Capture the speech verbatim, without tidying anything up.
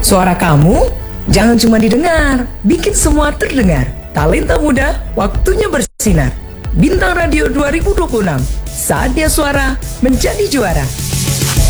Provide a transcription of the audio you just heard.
Suara kamu jangan cuma didengar, bikin semua terdengar. Talenta muda, waktunya bersinar. Bintang Radio dua ribu dua puluh enam, saatnya suara menjadi juara.